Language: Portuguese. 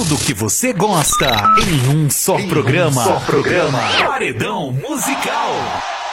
Tudo que você gosta em um só programa. Paredão Musical.